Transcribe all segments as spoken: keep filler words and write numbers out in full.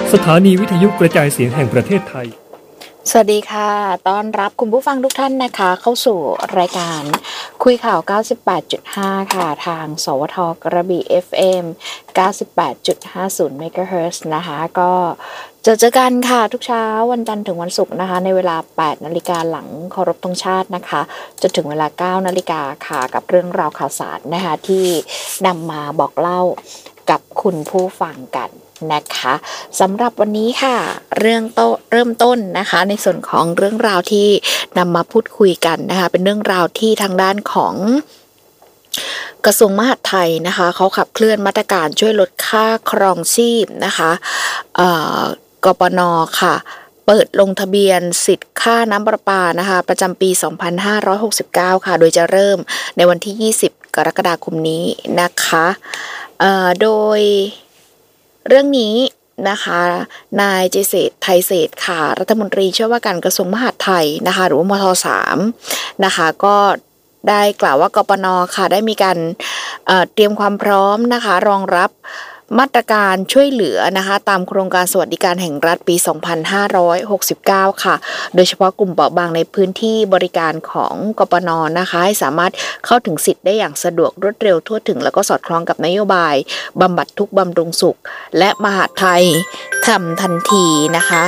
สถานีวิทยุกระจายเสียงแห่งประเทศไทยสวัสดีค่ะต้อนรับคุณผู้ฟังทุกท่านนะคะเข้าสู่รายการคุยข่าว เก้าสิบแปดจุดห้า ค่ะทางสวทกระบี่ เอฟ เอ็ม เก้าสิบแปดจุดห้าศูนย์ เมกะเฮิรตซ์นะคะก็เจอเจอกันค่ะทุกเช้าวันจันทร์ถึงวันศุกร์นะคะในเวลา แปดนาฬิกาหลังเคารพธงชาตินะคะจนถึงเวลา เก้านาฬิกาค่ะกับเรื่องราวข่าวสารนะคะที่นำมาบอกเล่ากับคุณผู้ฟังกันนะคะสำหรับวันนี้ค่ะเรื่องโตเริ่มต้นนะคะในส่วนของเรื่องราวที่นำมาพูดคุยกันนะคะเป็นเรื่องราวที่ทางด้านของกระทรวงมหาดไทยนะคะเขาขับเคลื่อนมาตรการช่วยลดค่าครองชีพนะคะกปน.ค่ะเปิดลงทะเบียนสิทธิ์ค่าน้ำประปานะคะประจำปี สองพันห้าร้อยหกสิบเก้า ค่ะโดยจะเริ่มในวันที่ ยี่สิบ กรกฎาคมนี้นะคะโดยเรื่องนี้นะคะนายเจษฎไทยเศรษฐ์ค่ะรัฐมนตรีช่วยว่าการกระทรวงมหาดไทยนะคะหรือว่ามท.สามนะคะก็ได้กล่าวว่ากปน.ค่ะได้มีการเอ่อเตรียมความพร้อมนะคะรองรับมาตรการช่วยเหลือนะคะตามโครงการสวัสดิการแห่งรัฐปี สองพันห้าร้อยหกสิบเก้า ค่ะโดยเฉพาะกลุ่มเปราะบางในพื้นที่บริการของกปน.นะคะให้สามารถเข้าถึงสิทธิ์ได้อย่างสะดวกรวดเร็วทั่วถึงแล้วก็สอดคล้องกับนโยบายบำบัดทุกข์บำรุงสุขและมหาดไทยทำทันทีนะคะ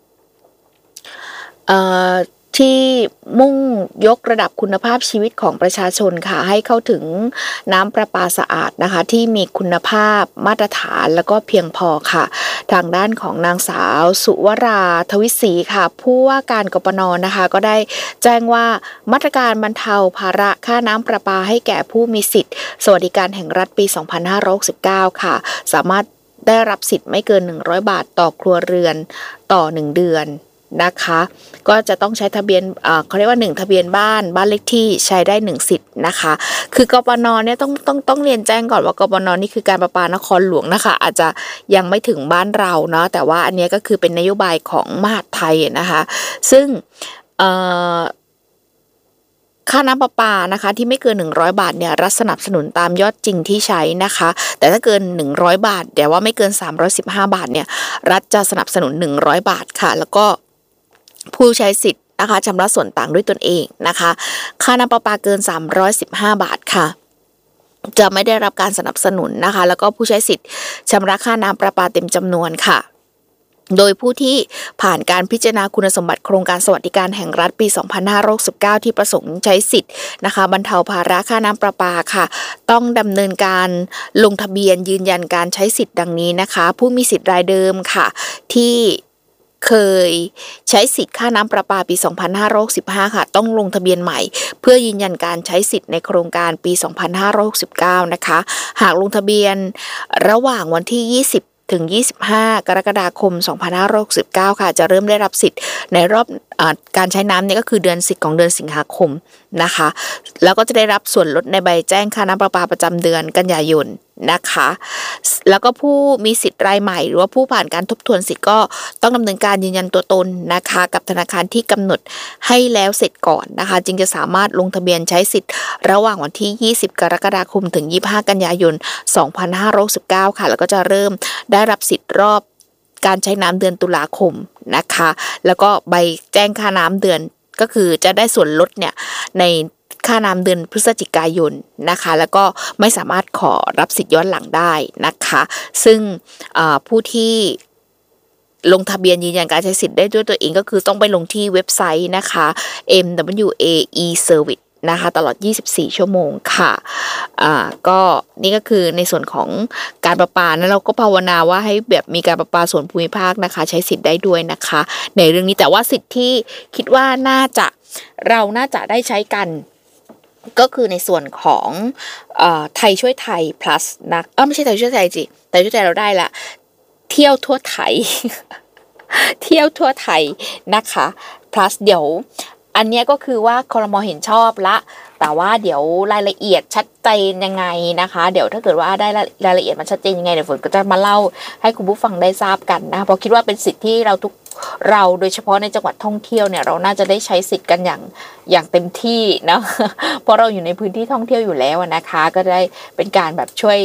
เอ่อที่มุ่งยกระดับคุณภาพชีวิตของประชาชนค่ะให้เข้าถึงน้ำประปาสะอาดนะคะที่มีคุณภาพมาตรฐานแล้วก็เพียงพอค่ะทางด้านของนางสาวสุวราทวิศรีค่ะผู้ว่าการกปน.นะคะก็ได้แจ้งว่ามาตรการบรรเทาภาระค่าน้ำประปาให้แก่ผู้มีสิทธิ์สวัสดิการแห่งรัฐปี สองพันห้าร้อยหกสิบเก้า ค่ะสามารถได้รับสิทธิ์ไม่เกินหนึ่งร้อยบาทต่อครัวเรือนต่อหนึ่งเดือนนะคะก็จะต้องใช้ทะเบียนเอ่อเขาเรียกว่าหนึ่งทะเบียนบ้านบ้านเลขที่ใช้ได้หนึ่งสิทธิ์นะคะคือกปน.เนี่ยต้องต้องต้องเรียนแจ้งก่อนว่ากปน.นี่คือการประปานครหลวงนะคะอาจจะยังไม่ถึงบ้านเราเนาะแต่ว่าอันนี้ก็คือเป็นนโยบายของมหาดไทยนะคะซึ่งเอ่อค่าน้ำประปานะคะที่ไม่เกินหนึ่งร้อยบาทเนี่ยรัฐสนับสนุนตามยอดจริงที่ใช้นะคะแต่ถ้าเกินหนึ่งร้อยบาทแต่ว่าไม่เกินสามร้อยสิบห้าบาทเนี่ยรัฐจะสนับสนุนหนึ่งร้อยบาทค่ะแล้วก็ผู้ใช้สิทธิ์นะคะชำระส่วนต่างด้วยตนเองนะคะค่าน้ำประปาเกินสามร้อยสิบห้าบาทค่ะจะไม่ได้รับการสนับสนุนนะคะแล้วก็ผู้ใช้สิทธิ์ชำระค่าน้ำประปาเต็มจำนวนค่ะโดยผู้ที่ผ่านการพิจารณาคุณสมบัติโครงการสวัสดิการแห่งรัฐปี สองพันห้าร้อยหกสิบเก้า ที่ประสงค์ใช้สิทธิ์นะคะบรรเทาภาระค่าน้ำประปาค่ะต้องดำเนินการลงทะเบียนยืนยันการใช้สิทธิ์ดังนี้นะคะผู้มีสิทธิ์รายเดิมค่ะที่เคยใช้สิทธิ์ค่าน้ำประปาปี สองพันห้าร้อยหกสิบห้า ค่ะต้องลงทะเบียนใหม่เพื่อยืนยันการใช้สิทธิ์ในโครงการปี สองพันห้าร้อยหกสิบเก้า นะคะหากลงทะเบียนระหว่างวันที่ ยี่สิบถึงยี่สิบห้ากรกฎาคมสองพันห้าร้อยหกสิบเก้าค่ะจะเริ่มได้รับสิทธิ์ในรอบอการใช้น้ำเนี่ยก็คือเดือนสิบของเดือนสิงหาคมนะคะแล้วก็จะได้รับส่วนลดในใบแจ้งค่าน้ำประปาประจำเดือนกันยายนนะคะแล้วก็ผู้มีสิทธิ์รายใหม่หรือว่าผู้ผ่านการทบทวนสิทธิ์ก็ต้องดำเนินการยืนยันตัวตนนะคะกับธนาคารที่กำหนดให้แล้วเสร็จก่อนนะคะจึงจะสามารถลงทะเบียนใช้สิทธิ์ระหว่างวันที่ยี่สิบกรกฎาคมถึงยี่สิบห้ากันยายนสองพันห้าร้อยหกสิบเก้าค่ะแล้วก็จะเริ่มได้รับสิทธิ์รอบการใช้น้ำเดือนตุลาคมนะคะแล้วก็ใบแจ้งค่าน้ำเดือนก็คือจะได้ส่วนลดเนี่ยในค่าน้ำเดือนพฤศจิกายนนะคะแล้วก็ไม่สามารถขอรับสิทธิ์ย้อนหลังได้นะคะซึ่งผู้ที่ลงทะเบียนยืนยันการใช้สิทธิ์ได้ด้วยตัวเองก็คือต้องไปลงที่เว็บไซต์นะคะ เอ็ม ดับเบิลยู เอ อี Service นะคะตลอดยี่สิบสี่ชั่วโมงค่ะอ่าก็นี่ก็คือในส่วนของการประปานะเราก็ภาวนาว่าให้แบบมีการประปาส่วนภูมิภาคนะคะใช้สิทธิ์ได้ด้วยนะคะในเรื่องนี้แต่ว่าสิทธิ์ที่คิดว่าน่าจะเราน่าจะได้ใช้กันก็คือในส่วนของเอ่อไทยช่วยไทย plus นะเออไม่ใช่ไทยช่วยไทยสิไทยช่วยไทยเราได้ละเที่ยวทั่วไทย เที่ยวทั่วไทยนะคะ plus เดี๋ยวอันนี้ก็คือว่าครม.เห็นชอบละแต่ว่าเดี๋ยวรายละเอียดชัดเจนยังไงนะคะเดี๋ยวถ้าเกิดว่าได้รายละเอียดมันชัดเจนยังไงเดี๋ยวฝนก็จะมาเล่าให้คุณผู้ฟังได้ทราบกันนะเพราะคิดว่าเป็นสิทธิ์ที่เราทุกเราโดยเฉพาะในจังหวัดท่องเที่ยวเนี่ยเราน่าจะได้ใช้สิทธิ์กันอย่างอย่างเต็มที่นะเพราะเราอยู่ในพื้นที่ท่องเที่ยวอยู่แล้วนะคะก็ได้เป็นการแบบช่วย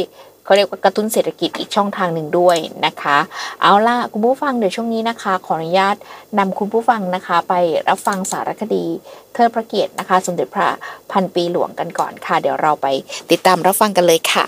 เขาเรียกว่ากระตุ้นเศรษฐกิจอีกช่องทางหนึ่งด้วยนะคะเอาล่ะคุณผู้ฟังเดี๋ยวช่วงนี้นะคะขออนุญาตนำคุณผู้ฟังนะคะไปรับฟังสารคดีเทิดพระเกียรตินะคะสมเด็จพระพันปีหลวงกันก่อนค่ะเดี๋ยวเราไปติดตามรับฟังกันเลยค่ะ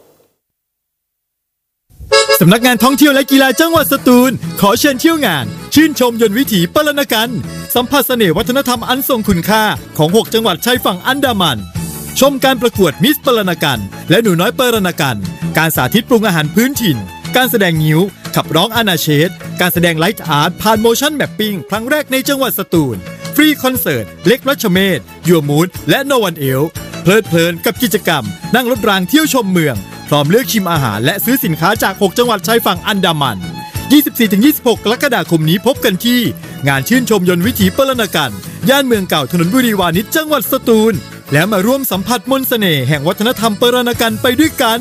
สำนักงานท่องเที่ยวและกีฬาจังหวัดสตูลขอเชิญเที่ยวงานชื่นชมยนต์วิถีปรณกันสัมผัสเสน่ห์วัฒนธรรมอันทรงคุณค่าของหกจังหวัดชายฝั่งอันดามันชมการประกวดมิสปรณกันและหนูน้อยปรณกันการสาธิตปรุงอาหารพื้นถิ่นการแสดงงิ้วขับร้องอาณาเชษการแสดงไลท์อาร์ตผ่านโมชั่นแมปปิ้งครั้งแรกในจังหวัดสตูลฟรีคอนเสิร์ตเล็กรัชเมศยัวมูดและโนวันเอลเพลิดเพลินกับกิจกรรมนั่งรถรางเที่ยวชมเมืองพร้อมเลือกชิมอาหารและซื้อสินค้าจากหกจังหวัดชายฝั่งอันดามัน ยี่สิบสี่ถึงยี่สิบหก กรกฎาคมนี้พบกันที่งานชื่นชมยนต์วิถีปรณกันย่านเมืองเก่าถนนบุรีวานิชจังหวัดสตูลและมาร่วมสัมผัสมนต์เสน่ห์แห่งวัฒนธรรมปรณกันไปด้วยกัน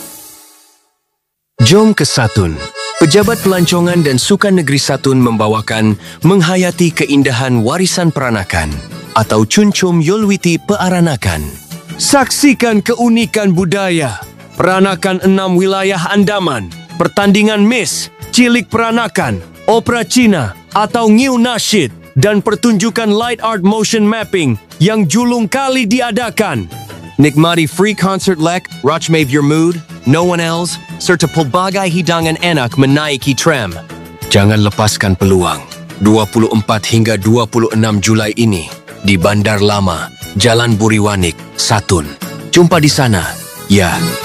Jom ke Satun. Pejabat Pelancongan dan Sukan Negeri Satun membawakan menghayati keindahan warisan peranakan atau Cuncum Yolwiti Peranakan. Saksikan keunikan budaya peranakan enam wilayah Andaman, pertandingan Miss, Cilik Peranakan, Opera Cina atau Ngiu Nasyid dan pertunjukan Light Art Motion Mapping yang julung kali diadakan. Nikmati free concert lek, Rachmave your mood, no one else, serta pelbagai hidangan enak menaiki tram. Jangan lepaskan peluang. dua puluh empat hingga dua puluh enam Julai ini di Bandar Lama, Jalan Buriwanik, Satun. Jumpa di sana. Ya.